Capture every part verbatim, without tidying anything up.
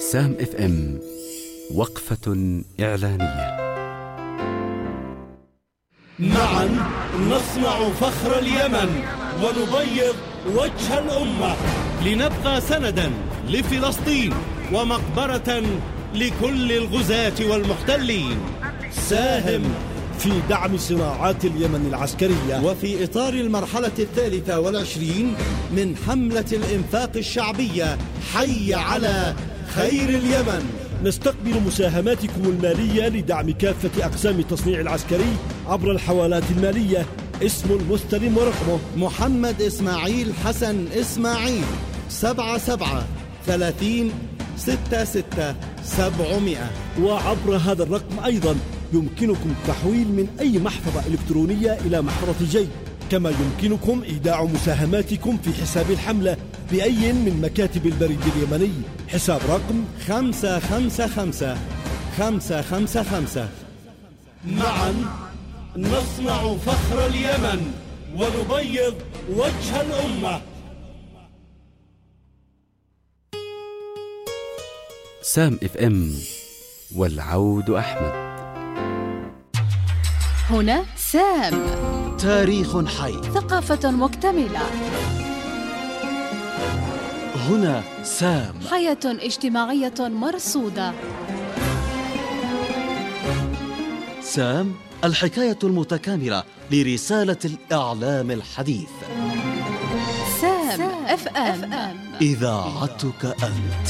سام اف ام وقفة إعلانية. معا نصنع فخر اليمن ونبيض وجه الأمة، لنبقى سندا لفلسطين ومقبرة لكل الغزاة والمحتلين. ساهم في دعم صناعات اليمن العسكرية وفي إطار المرحلة الثالثة والعشرين من حملة الإنفاق الشعبية حي على خير اليمن. نستقبل مساهماتكم المالية لدعم كافة أقسام التصنيع العسكري عبر الحوالات المالية. اسم المستلم ورقمه محمد إسماعيل حسن إسماعيل، سبعة سبعة ثلاثين ستة ستة سبعمائة. وعبر هذا الرقم أيضا يمكنكم التحويل من أي محفظة إلكترونية إلى محفظة جيب، كما يمكنكم إيداع مساهماتكم في حساب الحملة بأي من مكاتب البريد اليمني. حساب رقم خمسة خمسة خمسة خمسة خمسة خمسة. معا نصنع فخر اليمن ونبيض وجه الأمة. سام اف ام والعود أحمد. هنا سام، تاريخ حي، ثقافة مكتملة. هنا سام، حياة اجتماعية مرصودة. سام، الحكاية المتكاملة لرسالة الإعلام الحديث. سام اف ام، إذاعتك أنت.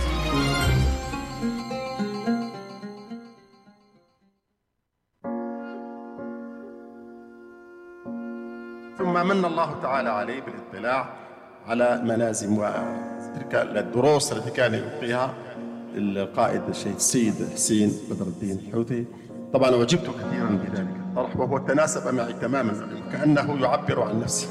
ثم من الله تعالى عليه بالاطلاع على منازم وتلك الدروس التي كان يلقيها القائد الشيخ السيد حسين بدر الدين الحوثي. طبعا وجبت كثيرا بذلك الطرح، وهو تناسب معي تماما، كأنه يعبر عن نفسه.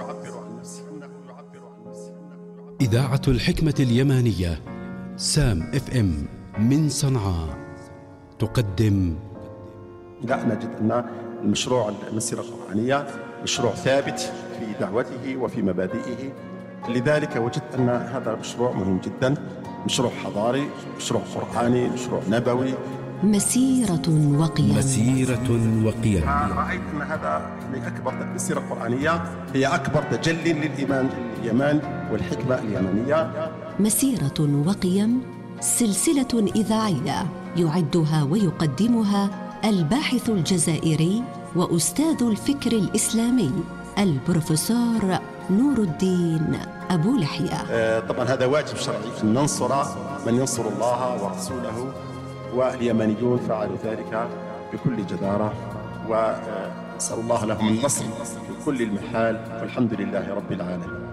إذاعة الحكمة اليمانية سام اف ام من صنعاء تقدم. لا نجد أن المشروع المسيرة القرآنية مشروع ثابت في دعوته وفي مبادئه، لذلك وجدت أن هذا مشروع مهم جدا، مشروع حضاري، مشروع قرآني، مشروع نبوي. مسيرة وقيم. مسيرة وقيم. رأيت أن هذا يعني أكبر مسيرة قرآنية، هي أكبر تجلي للإيمان اليمن والحكمة اليمنية. مسيرة وقيم، سلسلة إذاعية يعدها ويقدمها الباحث الجزائري وأستاذ الفكر الإسلامي البروفيسور نور الدين أبو لحية. آه طبعا هذا واجب شرعي أن ننصر من ينصر الله ورسوله، واليمنيون فعلوا ذلك بكل جدارة، ونسأل الله لهم النصر في كل المحال، والحمد لله رب العالمين.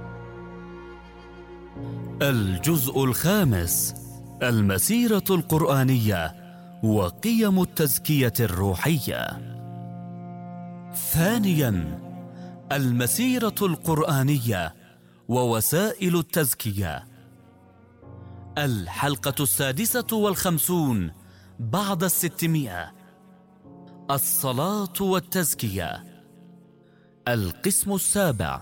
الجزء الخامس: المسيرة القرآنية وقيم التزكية الروحية. ثانياً: المسيرة القرآنية ووسائل التزكية. الحلقة السادسة والخمسون بعد الستمائة. الصلاة والتزكية. القسم السابع.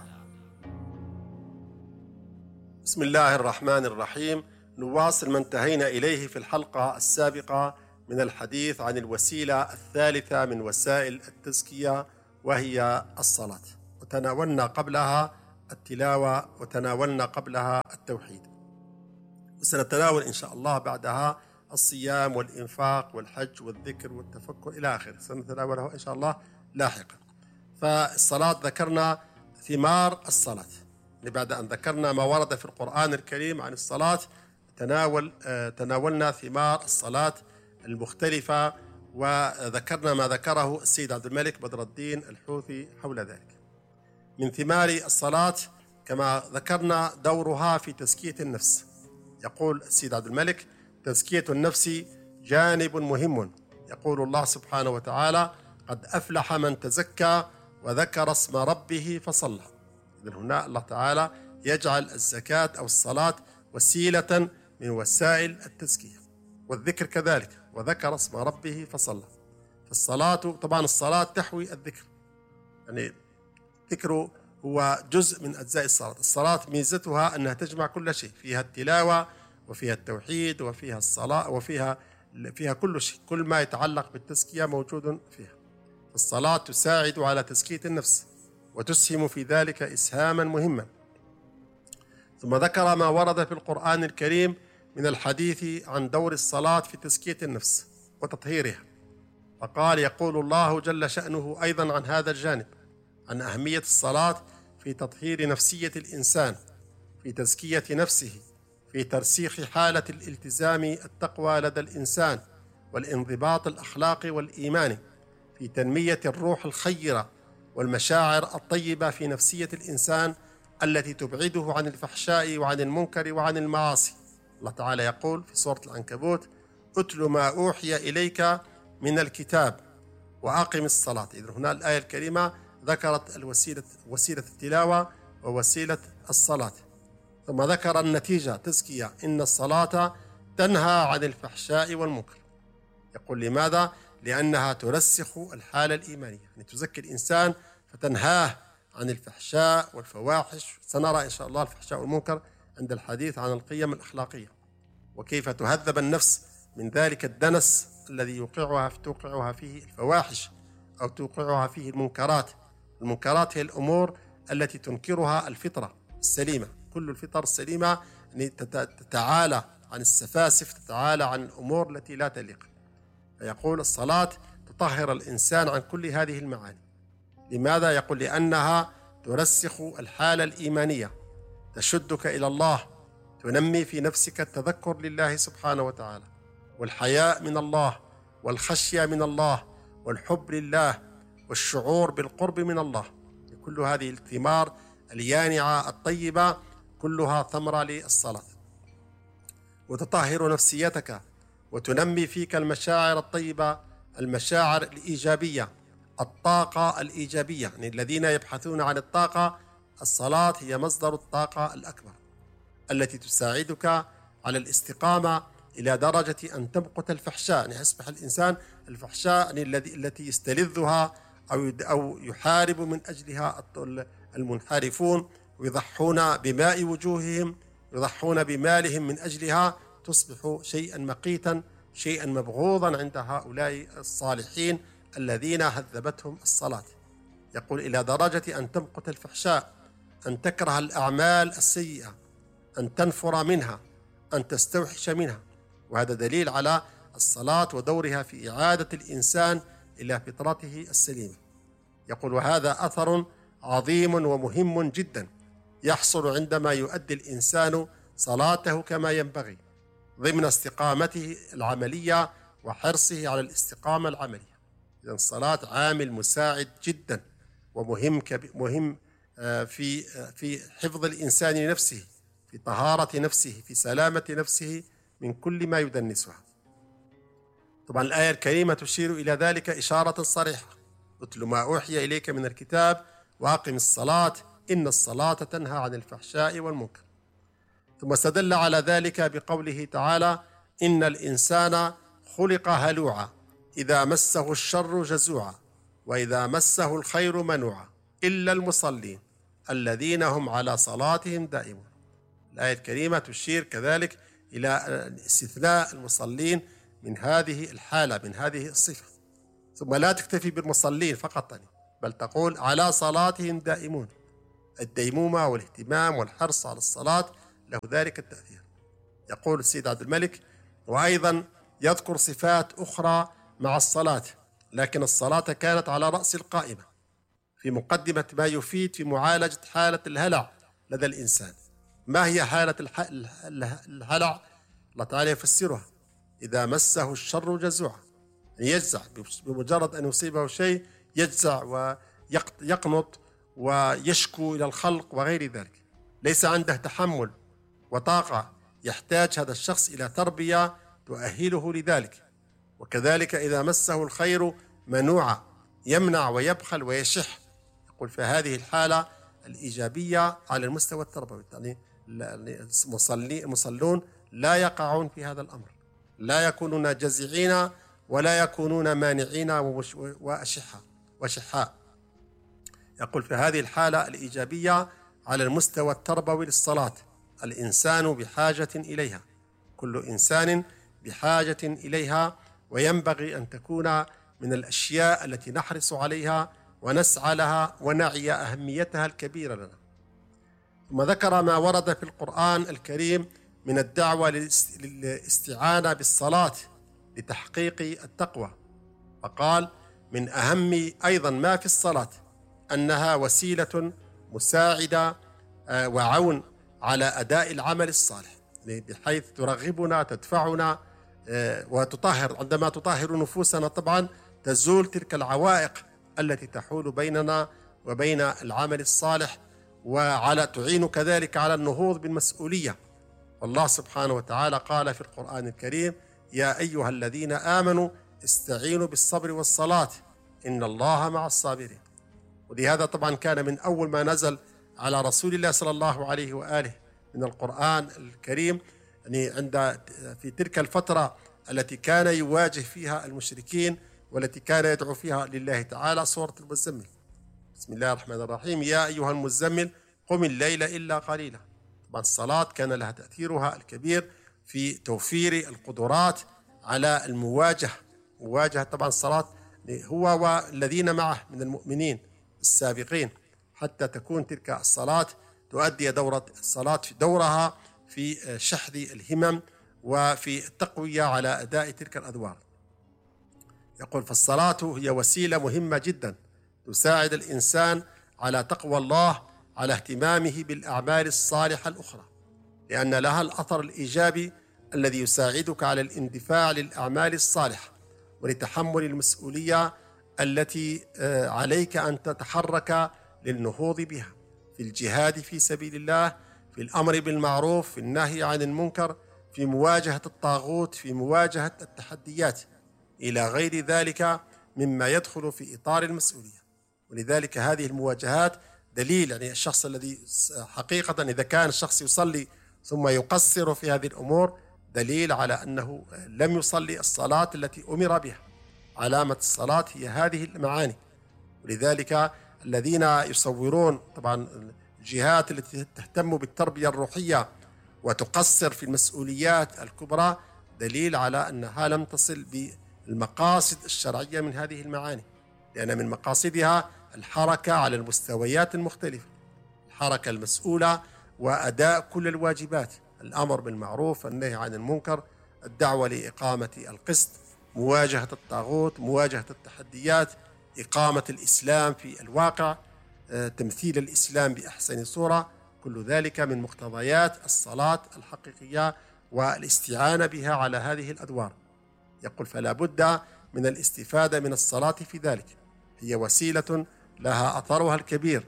بسم الله الرحمن الرحيم. نواصل ما انتهينا إليه في الحلقة السابقة من الحديث عن الوسيلة الثالثة من وسائل التزكية، وهي الصلاة، وتناولنا قبلها التلاوة، وتناولنا قبلها التوحيد، وسنتناول إن شاء الله بعدها الصيام والإنفاق والحج والذكر والتفكر إلى آخره، سنتناوله إن شاء الله لاحقا. فالصلاة ذكرنا ثمار الصلاة، بعد أن ذكرنا ما ورد في القرآن الكريم عن الصلاة تناول تناولنا ثمار الصلاة المختلفة، وذكرنا ما ذكره السيد عبد الملك بدر الدين الحوثي حول ذلك. من ثمار الصلاة كما ذكرنا دورها في تزكية النفس. يقول السيد عبد الملك: تزكية النفس جانب مهم. يقول الله سبحانه وتعالى: قد أفلح من تزكى وذكر اسم ربه فصلى. إذن هنا الله تعالى يجعل الزكاة أو الصلاة وسيلة من وسائل التزكية، والذكر كذلك، وذكر اسم ربه فصلى. فالصلاة طبعا الصلاة تحوي الذكر، يعني الذكر هو جزء من أجزاء الصلاة. الصلاة ميزتها أنها تجمع كل شيء، فيها التلاوة وفيها التوحيد وفيها الصلاة وفيها فيها كل شيء، كل ما يتعلق بالتزكية موجود فيها. الصلاة تساعد على تزكية النفس وتسهم في ذلك إسهاما مهما. ثم ذكر ما ورد في القرآن الكريم من الحديث عن دور الصلاة في تزكية النفس وتطهيرها، فقال: يقول الله جل شأنه أيضا عن هذا الجانب، عن أهمية الصلاة في تطهير نفسية الإنسان، في تزكية نفسه، في ترسيخ حالة الالتزام التقوى لدى الإنسان والانضباط الأخلاقي والإيماني، في تنمية الروح الخيرة والمشاعر الطيبة في نفسية الإنسان التي تبعده عن الفحشاء وعن المنكر وعن المعاصي. الله تعالى يقول في سورة العنكبوت: أتل ما أوحي إليك من الكتاب وأقم الصلاة. إذن هنا الآية الكريمة ذكرت الوسيلة وسيلة التلاوة ووسيلة الصلاة، ثم ذكر النتيجة تزكية: إن الصلاة تنهى عن الفحشاء والمنكر. يقول لماذا؟ لأنها ترسخ الحالة الإيمانية، يعني تزكي الإنسان فتنهاه عن الفحشاء والفواحش. سنرى إن شاء الله الفحشاء والمنكر عند الحديث عن القيم الأخلاقية، وكيف تهذب النفس من ذلك الدنس الذي يوقعها توقعها فيه الفواحش أو توقعها فيه المنكرات. المنكرات هي الأمور التي تنكرها الفطرة السليمة، كل الفطر السليمة يعني تتعالى عن السفاسف، تتعالى عن الأمور التي لا تليق. فيقول الصلاة تطهر الإنسان عن كل هذه المعاني. لماذا؟ يقول: لأنها ترسخ الحالة الإيمانية، تشدك إلى الله، تنمي في نفسك التذكر لله سبحانه وتعالى، والحياء من الله، والخشية من الله، والحب لله، والشعور بالقرب من الله. كل هذه الثمار اليانعة الطيبة كلها ثمرة للصلاة. وتطهر نفسيتك وتنمي فيك المشاعر الطيبة، المشاعر الإيجابية، الطاقة الإيجابية. يعني الذين يبحثون عن الطاقة، الصلاة هي مصدر الطاقة الأكبر التي تساعدك على الاستقامة إلى درجة أن تمقت الفحشاء، يعني يصبح الإنسان الفحشاء يعني الذي التي يستلذها أو أو يحارب من أجلها المنحرفون، ويضحون بماء وجوههم، يضحون بمالهم من أجلها، تصبح شيئا مقيتا، شيئا مبغوضا عند هؤلاء الصالحين الذين هذبتهم الصلاة. يقول: إلى درجة أن تمقت الفحشاء، أن تكره الأعمال السيئة، أن تنفر منها، أن تستوحش منها. وهذا دليل على الصلاة ودورها في إعادة الإنسان إلى فطرته السليمة. يقول: وهذا أثر عظيم ومهم جدا يحصل عندما يؤدي الإنسان صلاته كما ينبغي ضمن استقامته العملية وحرصه على الاستقامة العملية. إذن الصلاة عامل مساعد جدا ومهم مهم في في حفظ الإنسان لنفسه، في طهارة نفسه، في سلامة نفسه من كل ما يدنسها. طبعا الآية الكريمة تشير إلى ذلك إشارة صريحة: اتل ما أوحي إليك من الكتاب وأقم الصلاة إن الصلاة تنهى عن الفحشاء والمنكر. ثم استدل على ذلك بقوله تعالى: إن الإنسان خلق هلوعا إذا مسه الشر جزوعا وإذا مسه الخير منوعا إلا المصلين الذين هم على صلاتهم دائمون. الآية الكريمة تشير كذلك إلى استثناء المصلين من هذه الحالة، من هذه الصفة. ثم لا تكتفي بالمصلين فقط، بل تقول على صلاتهم دائمون. الديمومة والاهتمام والحرص على الصلاة له ذلك التأثير. يقول السيد عبد الملك: وأيضا يذكر صفات أخرى مع الصلاة، لكن الصلاة كانت على رأس القائمة في مقدمة ما يفيد في معالجة حالة الهلع لدى الإنسان. ما هي حالة الهلع؟ الله تعالى يفسرها: إذا مسه الشر جزوعا، يجزع بمجرد أن يصيبه شيء، يجزع ويقنط ويشكو إلى الخلق وغير ذلك، ليس عنده تحمل وطاقة. يحتاج هذا الشخص إلى تربية تؤهله لذلك. وكذلك إذا مسه الخير منوعا، يمنع ويبخل ويشح. يقول: في هذه الحالة الإيجابية على المستوى التربوي، يعني المصلون لا يقعون في هذا الأمر، لا يكونون جزعين ولا يكونون مانعين وشحاء. يقول: في هذه الحالة الإيجابية على المستوى التربوي للصلاة الإنسان بحاجة إليها وكل إنسان بحاجة إليها، وينبغي أن تكون من الأشياء التي نحرص عليها ونسعى لها ونعي أهميتها الكبيرة لنا. ثم ذكر ما ورد في القرآن الكريم من الدعوة للاستعانة بالصلاة لتحقيق التقوى، فقال: من أهم أيضا ما في الصلاة أنها وسيلة مساعدة وعون على أداء العمل الصالح، بحيث ترغبنا تدفعنا وتطهر. عندما تطهر نفوسنا طبعا تزول تلك العوائق التي تحول بيننا وبين العمل الصالح، وعلى تعين كذلك على النهوض بالمسؤولية. والله سبحانه وتعالى قال في القرآن الكريم: يا أيها الذين آمنوا استعينوا بالصبر والصلاة إن الله مع الصابرين. ولهذا طبعا كان من أول ما نزل على رسول الله صلى الله عليه وآله من القرآن الكريم، يعني عند في تلك الفترة التي كان يواجه فيها المشركين والتي كان يدعو فيها لله تعالى، سورة المزمل. بسم الله الرحمن الرحيم: يا أيها المزمل قم الليل إلا قليلا. طبعا الصلاة كان لها تأثيرها الكبير في توفير القدرات على المواجهة مواجهة طبعا الصلاة هو والذين معه من المؤمنين السابقين، حتى تكون تلك الصلاة تؤدي دورة الصلاة في دورها في شحذ الهمم وفي التقوية على أداء تلك الأدوار. يقول: فالصلاة هي وسيلة مهمة جدا تساعد الإنسان على تقوى الله، على اهتمامه بالأعمال الصالحة الأخرى، لأن لها الأثر الإيجابي الذي يساعدك على الاندفاع للأعمال الصالحة ولتحمل المسؤولية التي عليك أن تتحرك للنهوض بها في الجهاد في سبيل الله، في الأمر بالمعروف، في النهي عن المنكر، في مواجهة الطاغوت، في مواجهة التحديات، إلى غير ذلك مما يدخل في إطار المسؤولية. ولذلك هذه المواجهات دليل، يعني الشخص الذي حقيقة إذا كان الشخص يصلي ثم يقصر في هذه الأمور دليل على أنه لم يصلي الصلاة التي أمر بها. علامة الصلاة هي هذه المعاني. ولذلك الذين يصورون طبعا الجهات التي تهتم بالتربية الروحية وتقصر في المسؤوليات الكبرى دليل على أنها لم تصل بالمقاصد الشرعية من هذه المعاني، لأن من مقاصدها الحركة على المستويات المختلفة، الحركة المسؤولة وأداء كل الواجبات، الأمر بالمعروف، النهي عن المنكر، الدعوة لإقامة القسط، مواجهة الطاغوت، مواجهة التحديات، إقامة الإسلام في الواقع، تمثيل الإسلام بأحسن صورة. كل ذلك من مقتضيات الصلاة الحقيقية والاستعانة بها على هذه الأدوار. يقول: فلا بد من الاستفادة من الصلاة في ذلك، هي وسيلة لها أثرها الكبير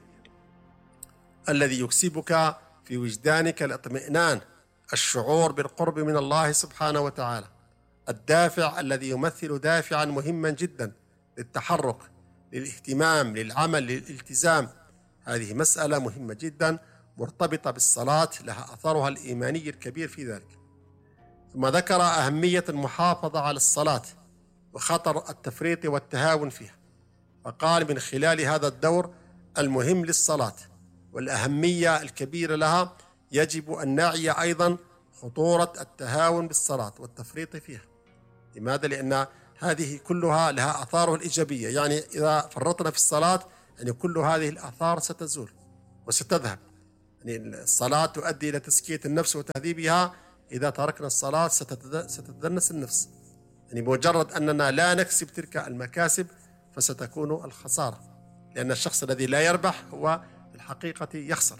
الذي يكسبك في وجدانك الاطمئنان، الشعور بالقرب من الله سبحانه وتعالى، الدافع الذي يمثل دافعا مهما جدا للتحرك، للاهتمام، للعمل، للالتزام. هذه مسألة مهمة جدا مرتبطة بالصلاة، لها أثرها الإيماني الكبير في ذلك. ثم ذكر أهمية المحافظة على الصلاة وخطر التفريط والتهاون فيها، فقال: من خلال هذا الدور المهم للصلاة والأهمية الكبيرة لها يجب أن نعي أيضا خطورة التهاون بالصلاة والتفريط فيها. لماذا؟ لأن هذه كلها لها آثاره الإيجابية، يعني إذا فرطنا في الصلاة يعني كل هذه الآثار ستزول وستذهب. يعني الصلاة تؤدي إلى تزكية النفس وتهذيبها، إذا تركنا الصلاة ستتدنس النفس، يعني بمجرد أننا لا نكسب تلك المكاسب فستكون الخسارة، لأن الشخص الذي لا يربح هو في الحقيقة يخسر.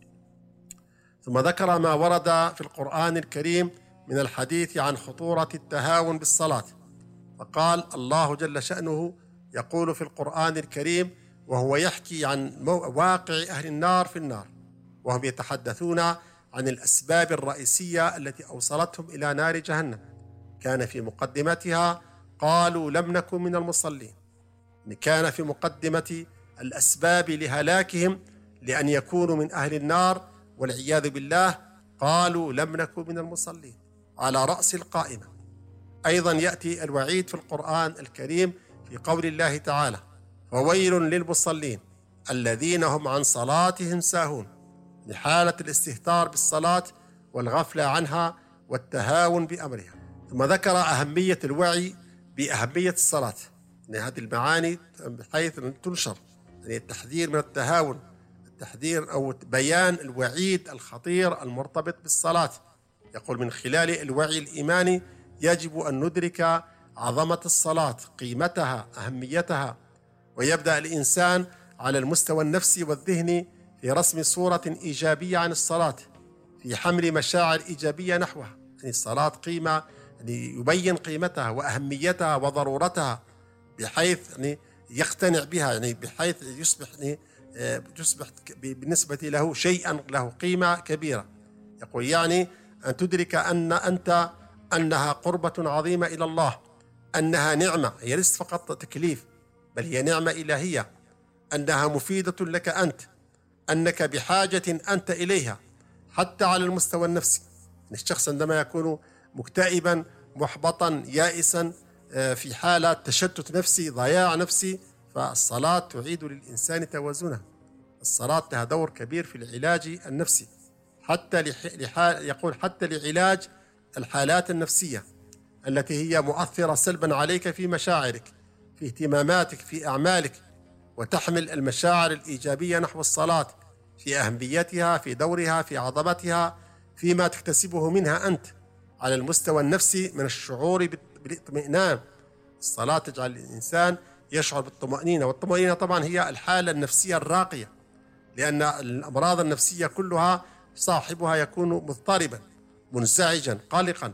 ثم ذكر ما ورد في القرآن الكريم من الحديث عن خطورة التهاون بالصلاة، فقال الله جل شأنه يقول في القرآن الكريم وهو يحكي عن واقع أهل النار في النار، وهم يتحدثون عن الأسباب الرئيسية التي أوصلتهم إلى نار جهنم، كان في مقدمتها قالوا لم نكن من المصلين. كان في مقدمة الأسباب لهلاكهم لأن يكونوا من أهل النار والعياذ بالله قالوا لم نكن من المصلين على رأس القائمة. أيضا يأتي الوعيد في القرآن الكريم في قول الله تعالى وويل للمصلين الذين هم عن صلاتهم ساهون، لحالة الاستهتار بالصلاة والغفلة عنها والتهاون بأمرها. ثم ذكر أهمية الوعي بأهمية الصلاة، يعني هذه المعاني بحيث أن تنشر، يعني التحذير من التهاون، التحذير أو بيان الوعيد الخطير المرتبط بالصلاة. يقول من خلال الوعي الإيماني يجب أن ندرك عظمة الصلاة، قيمتها، أهميتها، ويبدأ الإنسان على المستوى النفسي والذهني في رسم صورة إيجابية عن الصلاة، في حمل مشاعر إيجابية نحوها. يعني الصلاة قيمة، يعني يبين قيمتها وأهميتها وضرورتها بحيث يعني يقتنع بها، يعني بحيث يصبح يعني يصبح بالنسبة له شيئا له قيمة كبيرة. يقول يعني أن تدرك أن أنت أنها قربة عظيمة إلى الله، أنها نعمة، هي ليست فقط تكليف بل هي نعمة إلهية، أنها مفيدة لك أنت، أنك بحاجة أنت إليها حتى على المستوى النفسي. الشخص عندما يكون مكتئبا محبطا يائسا في حالة تشتت نفسي ضياع نفسي، فالصلاة تعيد للإنسان توازنه. الصلاة لها دور كبير في العلاج النفسي، حتى لحال يقول حتى لعلاج الحالات النفسية التي هي مؤثرة سلبا عليك في مشاعرك، في اهتماماتك، في أعمالك، وتحمل المشاعر الإيجابية نحو الصلاة في أهميتها، في دورها، في عظمتها، فيما تكتسبه منها أنت على المستوى النفسي من الشعور بالاطمئنان. الصلاة تجعل الإنسان يشعر بالطمأنينة، والطمأنينة طبعا هي الحالة النفسية الراقية، لأن الأمراض النفسية كلها صاحبها يكون مضطربا منزعجا قلقا،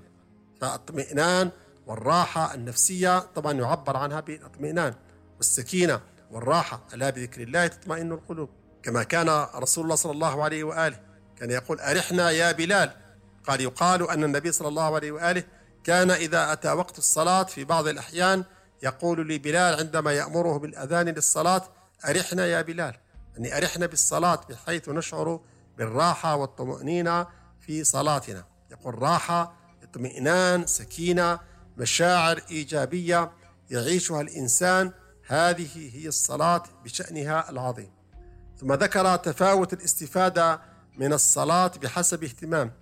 فالطمئنان والراحة النفسية طبعا يعبر عنها بالاطمئنان والسكينة والراحة. ألا بذكر الله تطمئن القلوب، كما كان رسول الله صلى الله عليه وآله كان يقول أرحنا يا بلال. قال يقال أن النبي صلى الله عليه وآله كان إذا أتى وقت الصلاة في بعض الأحيان يقول لبلال عندما يأمره بالأذان للصلاة أرحنا يا بلال، يعني أرحنا بالصلاة بحيث نشعر بالراحة والطمأنينة في صلاتنا. يقول راحة، اطمئنان، سكينة، مشاعر إيجابية يعيشها الإنسان، هذه هي الصلاة بشأنها العظيم. ثم ذكر تفاوت الاستفادة من الصلاة بحسب اهتمام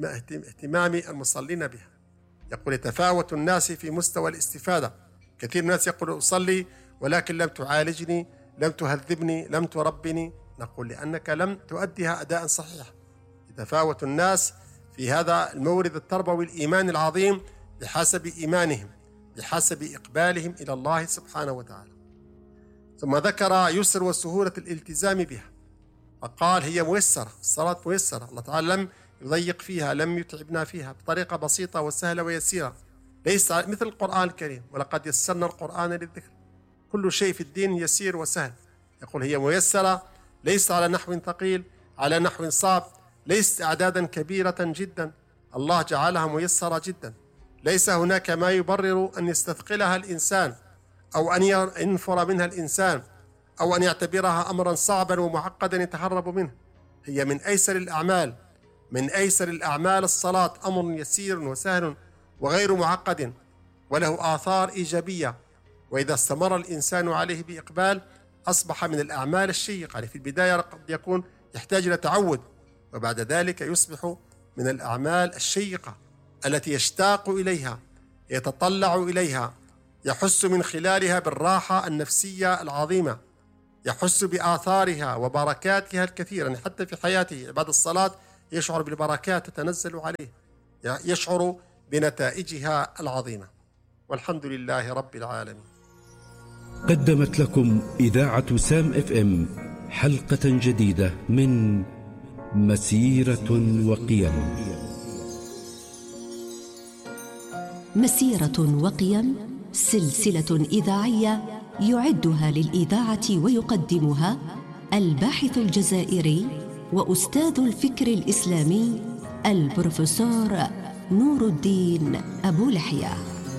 اهتمام المصلين بها. يقول يتفاوت الناس في مستوى الاستفادة، كثير من الناس يقول أصلي ولكن لم تعالجني، لم تهذبني، لم تربني. نقول لأنك لم تؤديها أداء صحيحا. يتفاوت الناس في هذا المورد التربوي الإيمان العظيم بحسب إيمانهم، بحسب إقبالهم إلى الله سبحانه وتعالى. ثم ذكر يسر وسهولة الالتزام بها، فقال هي ميسرة، الصلاة ميسرة، الله تعالى لم يضيق فيها، لم يتعبنا فيها، بطريقة بسيطة وسهلة ويسيرة، ليس مثل القرآن الكريم، ولقد يسرنا القرآن للذكر، كل شيء في الدين يسير وسهل. يقول هي ميسرة، ليس على نحو ثقيل، على نحو صعب، ليست أعدادا كبيرة جدا، الله جعلها ميسرة جدا. ليس هناك ما يبرر أن يستثقلها الإنسان أو أن ينفر منها الإنسان أو أن يعتبرها أمرا صعبا ومعقدا يتهرب منه. هي من أيسر الأعمال، من أيسر الأعمال الصلاة، أمر يسير وسهل وغير معقد وله آثار إيجابية، وإذا استمر الإنسان عليه بإقبال أصبح من الأعمال الشيقة. يعني في البداية قد يكون يحتاج إلى تعود، وبعد ذلك يصبح من الأعمال الشيقة التي يشتاق إليها، يتطلع إليها، يحس من خلالها بالراحة النفسية العظيمة، يحس بآثارها وبركاتها الكثيرة. يعني حتى في حياته بعد الصلاة يشعر بالبركات تتنزل عليه، يشعر بنتائجها العظيمة. والحمد لله رب العالمين. قدمت لكم إذاعة سام اف ام حلقة جديدة من مسيرة وقيم. مسيرة وقيم، سلسلة إذاعية يعدها للإذاعة ويقدمها الباحث الجزائري وأستاذ الفكر الإسلامي البروفيسور نور الدين أبو لحية.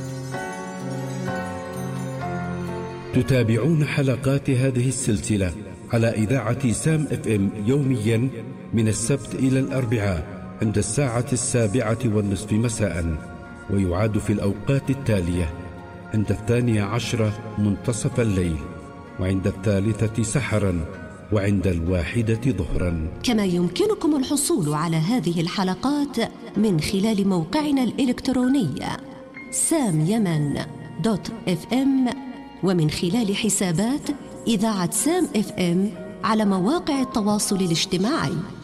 تتابعون حلقات هذه السلسلة على إذاعة سام اف ام يوميا من السبت إلى الأربعاء عند الساعة السابعة والنصف مساء، ويعاد في الأوقات التالية: عند الثانية عشرة منتصف الليل، وعند الثالثة سحرا، وعند الواحدة ظهرا. كما يمكنكم الحصول على هذه الحلقات من خلال موقعنا الإلكتروني سام يمن دوت اف ام، ومن خلال حسابات إذاعة سام اف ام على مواقع التواصل الاجتماعي.